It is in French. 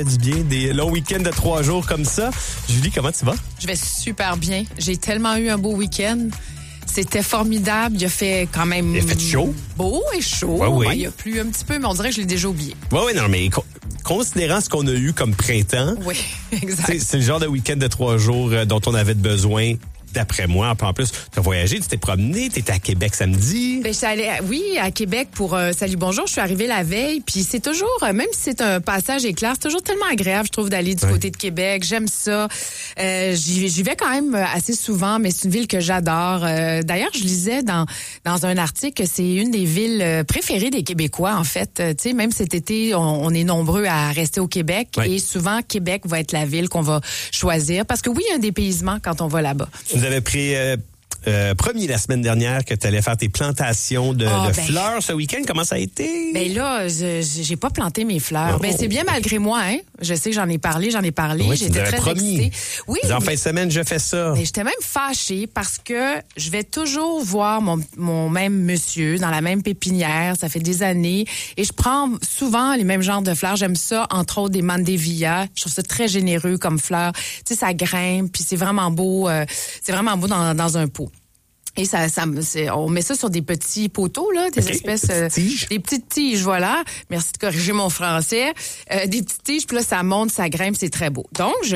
Du bien, des longs week-ends de 3 jours comme ça. Julie, comment tu vas? Je vais super bien. J'ai tellement eu un beau week-end. C'était formidable. Il a fait quand même... Il a fait chaud. Beau et chaud. Ouais, oui. Ben, il a plu un petit peu, mais on dirait que je l'ai déjà oublié. Oui, non, mais considérant ce qu'on a eu comme printemps, Oui, exact. c'est le genre de week-end de 3 jours dont on avait besoin. D'après moi, en plus, tu as voyagé, tu t'es promené, tu étais à Québec samedi. Ben, je suis allée, à Québec pour Salut Bonjour. Je suis arrivée la veille, puis c'est toujours, même si c'est un passage éclair, c'est toujours tellement agréable, je trouve, d'aller du côté de Québec. J'aime ça. J'y vais quand même assez souvent, mais c'est une ville que j'adore. D'ailleurs, je lisais dans un article que c'est une des villes préférées des Québécois, en fait. Tu sais, même cet été, on est nombreux à rester au Québec, et souvent, Québec va être la ville qu'on va choisir, parce que oui, il y a un dépaysement quand on va là-bas. Vous avez pris promis la semaine dernière que tu allais faire tes plantations de fleurs ce week-end. Comment ça a été? Ben là, j'ai pas planté mes fleurs. Ben c'est bien malgré moi, hein. Je sais que j'en ai parlé. Oui, J'étais très excitée. Oui. En fin de semaine, je fais ça. Ben, j'étais même fâchée parce que je vais toujours voir mon même monsieur dans la même pépinière. Ça fait des années. Et je prends souvent les mêmes genres de fleurs. J'aime ça, entre autres des mandevilla. Je trouve ça très généreux comme fleurs. Tu sais, ça grimpe, puis c'est vraiment beau. C'est vraiment beau dans un pot. Et on met ça sur des petits poteaux, là, des espèces, des petites tiges, voilà. Merci de corriger mon français. Des petites tiges, puis là, ça monte, ça grimpe, c'est très beau. Donc,